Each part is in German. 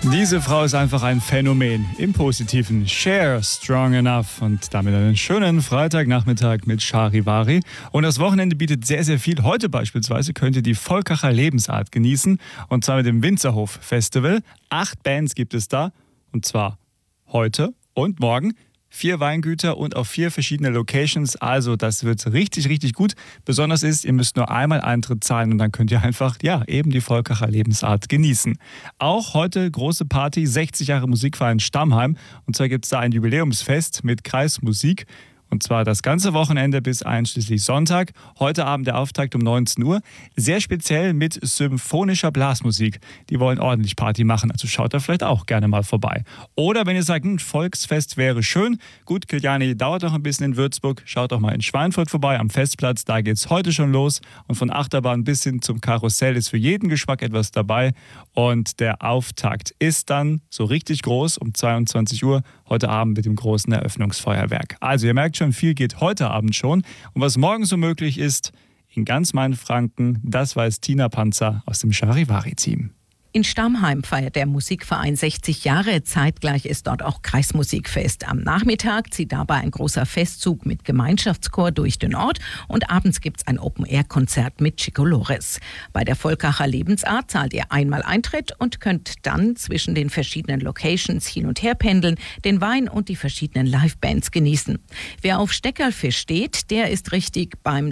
Diese Frau ist einfach ein Phänomen. Im Positiven. Cher, Strong Enough. Und damit einen schönen Freitagnachmittag mit Charivari. Und das Wochenende bietet sehr, sehr viel. Heute beispielsweise könnt ihr die Volkacher Lebensart genießen. Und zwar mit dem Winzerhof Festival. 8 Bands gibt es da. Und zwar heute und morgen. 4 Weingüter und auf 4 verschiedene Locations. Also das wird richtig, richtig gut. Besonders ist, ihr müsst nur einmal Eintritt zahlen und dann könnt ihr einfach, eben die Volkacher Lebensart genießen. Auch heute große Party, 60 Jahre Musikverein Stammheim. Und zwar gibt es da ein Jubiläumsfest mit Kreismusik. Und zwar das ganze Wochenende bis einschließlich Sonntag. Heute Abend der Auftakt um 19 Uhr. Sehr speziell mit symphonischer Blasmusik. Die wollen ordentlich Party machen, also schaut da vielleicht auch gerne mal vorbei. Oder wenn ihr sagt, Volksfest wäre schön. Gut, Kiliani dauert noch ein bisschen in Würzburg. Schaut doch mal in Schweinfurt vorbei am Festplatz. Da geht's heute schon los. Und von Achterbahn bis hin zum Karussell ist für jeden Geschmack etwas dabei. Und der Auftakt ist dann so richtig groß um 22 Uhr. Heute Abend mit dem großen Eröffnungsfeuerwerk. Also ihr merkt schon, viel geht heute Abend schon. Und was morgen so möglich ist, in ganz Mainfranken, das weiß Tina Panzer aus dem Charivari-Team. In Stammheim feiert der Musikverein 60 Jahre. Zeitgleich ist dort auch Kreismusikfest. Am Nachmittag zieht dabei ein großer Festzug mit Gemeinschaftschor durch den Ort und abends gibt's ein Open-Air-Konzert mit Chico Lores. Bei der Volkacher Lebensart zahlt ihr einmal Eintritt und könnt dann zwischen den verschiedenen Locations hin und her pendeln, den Wein und die verschiedenen Live-Bands genießen. Wer auf Steckerlfisch steht, der ist richtig beim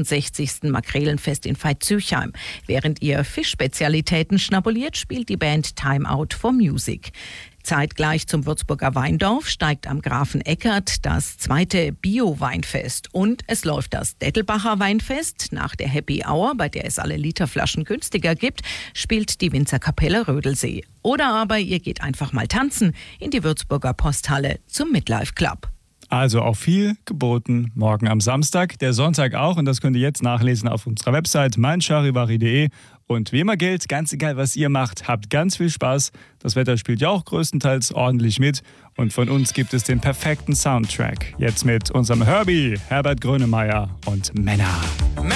62. Makrelenfest in Veitshöchheim. Während ihr Fischspezialitäten schnabuliert, spielt die Band Time Out for Music. Zeitgleich zum Würzburger Weindorf steigt am Grafen Eckert das 2. Bio-Weinfest. Und es läuft das Dettelbacher Weinfest. Nach der Happy Hour, bei der es alle Literflaschen günstiger gibt, spielt die Winzerkapelle Rödelsee. Oder aber ihr geht einfach mal tanzen in die Würzburger Posthalle zum Midlife Club. Also auch viel geboten morgen am Samstag, der Sonntag auch. Und das könnt ihr jetzt nachlesen auf unserer Website meincharivari.de. Und wie immer gilt, ganz egal, was ihr macht, habt ganz viel Spaß. Das Wetter spielt ja auch größtenteils ordentlich mit. Und von uns gibt es den perfekten Soundtrack. Jetzt mit unserem Herbie, Herbert Grönemeyer und Männer.